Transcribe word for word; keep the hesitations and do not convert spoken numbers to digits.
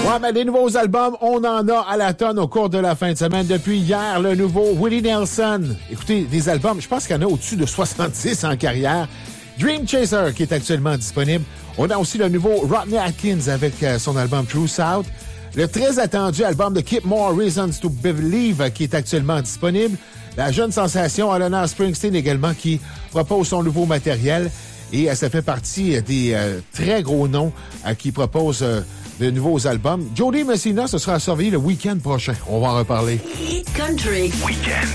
Ouais, mais des nouveaux albums, on en a à la tonne au cours de la fin de semaine. Depuis hier, le nouveau Willie Nelson. Écoutez, des albums, je pense qu'il y en a au-dessus de soixante-dix en carrière. Dream Chaser, qui est actuellement disponible. On a aussi le nouveau Rodney Atkins avec euh, son album True South. Le très attendu album de Kip Moore, Reasons to Believe, qui est actuellement disponible. La jeune sensation Alana Springsteen également, qui propose son nouveau matériel. Et euh, ça fait partie des euh, très gros noms euh, qui proposent euh, de nouveaux albums. Jody Messina, ce sera à surveiller le week-end prochain. On va en reparler. Hit Country. Week-end.